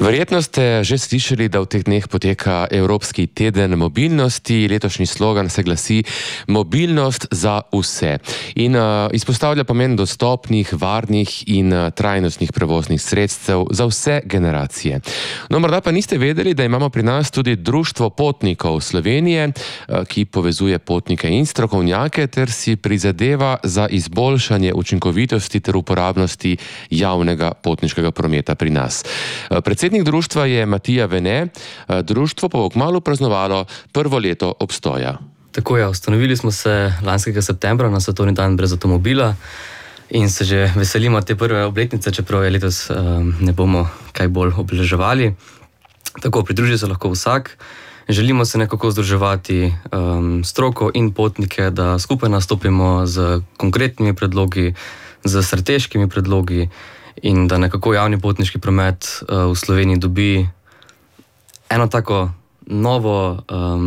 Verjetno ste že slišali, da v teh dneh poteka Evropski teden mobilnosti. Letošnji slogan se glasi Mobilnost za vse in izpostavlja pomen dostopnih, varnih in trajnostnih prevoznih sredstev za vse generacije. No, morda pa niste vedeli, da imamo pri nas tudi Društvo potnikov Slovenije, ki povezuje potnike in strokovnjake ter si prizadeva za izboljšanje učinkovitosti ter uporabnosti javnega potniškega prometa pri nas. Predsednik društva je Matija Vene, društvo pa bo kmalu praznovalo prvo leto obstoja. Tako je, ustanovili smo se lanskega septembra na Svetovni dan brez avtomobila in se že veselimo te prve obletnice, čeprav je letos ne bomo kaj bolj obeleževali. Tako, pridruži se lahko vsak. Želimo se nekako združevati stroko in potnike, da skupaj nastopimo z konkretnimi predlogi, z strateškimi predlogi in da nekako javni potniški promet v Sloveniji dobi eno tako novo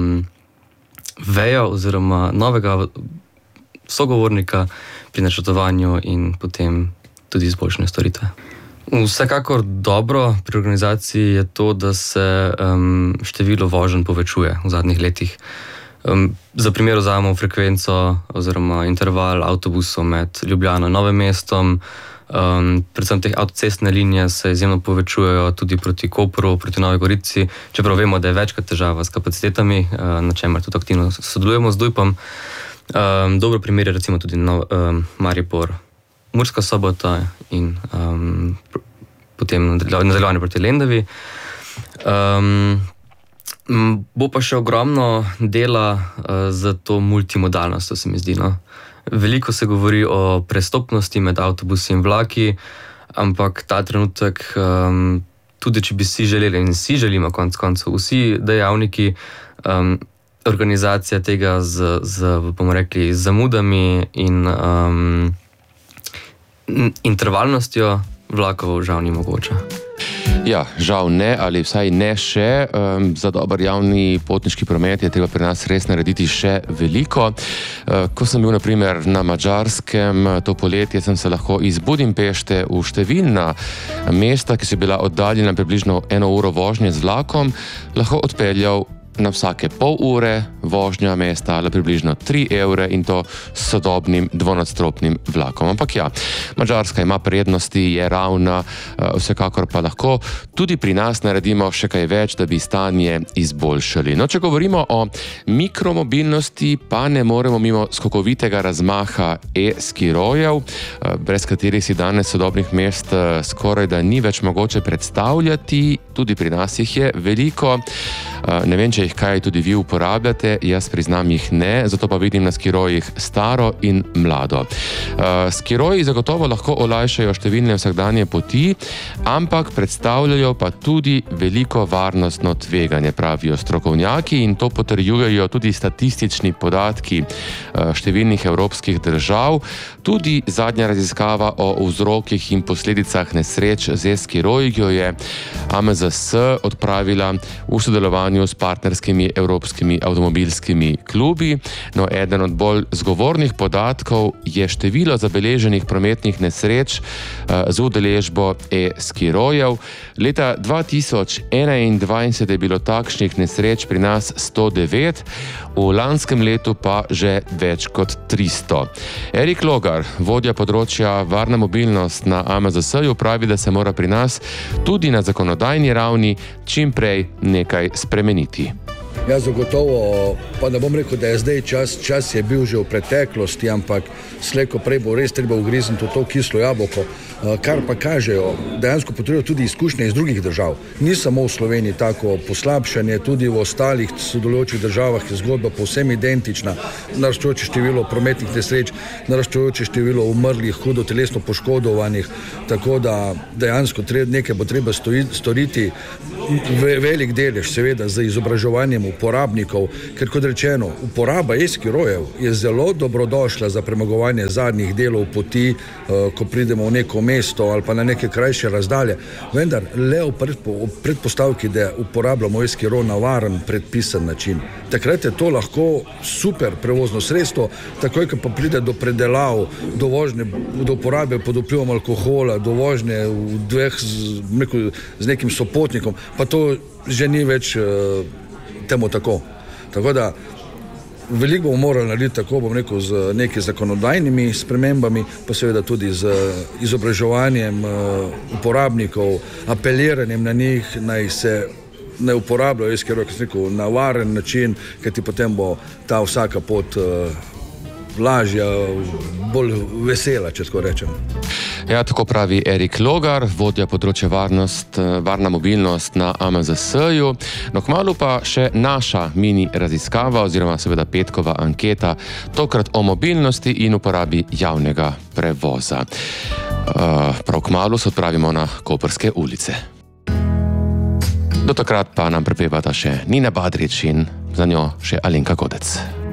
vejo oziroma novega sogovornika pri načrtovanju in potem tudi izboljšanju storitve. Vsekakor dobro pri organizaciji je to, da se število voženj povečuje v zadnjih letih. Za primer vzamemo frekvenco oziroma interval avtobusov med Ljubljano in Novim mestom. Predvsem te avtocestne linije se izjemno povečujejo tudi proti Kopru, proti Novi Gorici, čeprav vemo, da je večkrat težava s kapacitetami, na čemer tudi aktivno sodelujemo z Dujpom. Dobro primer je recimo tudi Maribor, Murska Sobota in potem nadaljevanje proti Lendavi. Bo pa še ogromno dela za to multimodalnost, se mi zdi, no. Veliko se govori o prestopnosti med avtobusi in vlaki, ampak ta trenutek, tudi če bi si želeli in si želimo konec koncev vsi dejavniki, organizacija tega bomo rekli, zamudami in intervalnostjo vlakov žal ni mogoča. Ja, žal ne, ali vsaj ne še. Za dober javni potniški promet je treba pri nas res narediti še veliko. Ko sem bil na primer na Madžarskem to poletje, sem se lahko iz Budimpešte v številna mesta, ki so bila oddaljena približno 1 uro vožnje z vlakom, lahko odpeljal na vsake pol ure vožnja mesta ali približno 3 evre in to s sodobnim dvonadstropnim vlakom. Ampak ja, Madžarska ima prednosti, je ravna, vsekakor pa lahko tudi pri nas naredimo še kaj več, da bi stanje izboljšali. No, če govorimo o mikromobilnosti, pa ne moremo mimo skokovitega razmaha e-skirojev, brez katerih si danes sodobnih mest skoraj da ni več mogoče predstavljati, tudi pri nas jih je veliko. Ne vem, če jih kaj tudi vi uporabljate, jaz priznam jih ne, zato pa vidim na skirojih staro in mlado. Skiroji zagotovo lahko olajšajo številne vsakdanje poti, ampak predstavljajo pa tudi veliko varnostno tveganje, pravijo strokovnjaki, in to potrjujejo tudi statistični podatki številnih evropskih držav. Tudi zadnja raziskava o vzrokih in posledicah nesreč z e-skiroji, ki jo je AMZS odpravila v sodelovanju s partnerskimi evropskimi avtomobilskimi klubi. No, eden od bolj zgovornih podatkov je število zabeleženih prometnih nesreč z udeležbo e-skirojev. Leta 2021 je bilo takšnih nesreč pri nas 109, v lanskem letu pa že več kot 300. Erik Logar, vodja področja varna mobilnost na AMZS-ju, pravi, da se mora pri nas tudi na zakonodajni ravni čim prej nekaj spremeniti. Ja, zagotovo, pa ne bom rekel, da je zdaj čas je bil že v preteklosti, ampak slej ko prej bo res treba ugrizniti v to kislo jabolko, kar pa kažejo, dejansko potrebujejo tudi izkušnje iz drugih držav. Ni samo v Sloveniji tako poslabšanje, tudi v ostalih sodelujočih državah je zgodba povsem identična. Naraščajoče število prometnih nesreč, naraščajoče število umrlih, hudo telesno poškodovanih, tako da dejansko nekaj bo treba storiti. Velik delež seveda z izobraževanjem v uporabnikov, ker kot rečeno, uporaba e-skirojev je zelo dobrodošla za premagovanje zadnjih delov poti, ko pridemo v neko mesto ali pa na neke krajše razdalje, vendar le v predpostavki, da uporabljamo e-skiro na varen, predpisan način. Takrat je to lahko super prevozno sredstvo, takoj, ko pa pride do predelav, do vožnje, do uporabe pod vplivom alkohola, do vožnje z nekim sopotnikom, pa to že ni več temu tako. Tako da veliko bomo morali narediti tako, z nekaj zakonodajnimi spremembami, pa seveda tudi z izobraževanjem uporabnikov, apeliranjem na njih, naj se ne uporabljajo e-skiro, na varen način, ker ti potem bo ta vsaka pot lažja, bolj vesela, če tako rečem. Ja, tako pravi Erik Logar, vodja področja varna mobilnost na AMZS-ju. No, kmalu pa še naša mini raziskava oziroma seveda petkova anketa, tokrat o mobilnosti in uporabi javnega prevoza. Prav kmalu se odpravimo na Koprske ulice. Do takrat pa nam prepevata še Nina Badrič in za njo še Alenka Godec.